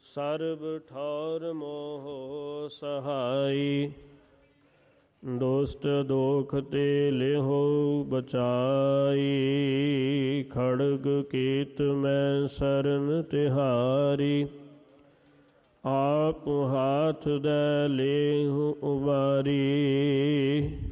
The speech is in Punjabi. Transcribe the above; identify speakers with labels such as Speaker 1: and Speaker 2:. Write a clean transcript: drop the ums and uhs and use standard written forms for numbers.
Speaker 1: ਸਰਬ ਠੌਰ ਮੋਹ ਸਹਾਈ। ਦੁਸ਼ਟ ਦੋਖ ਤੇ ਲਿਹੋ ਬਚਾਈ। ਖੜਗ ਕੀਤ ਮੈਂ ਸਰਨ ਤਿਹਾਰੀ। ਆਪ ਹਾਥ ਦੇ ਲੇਹੁ ਉਬਾਰੀ।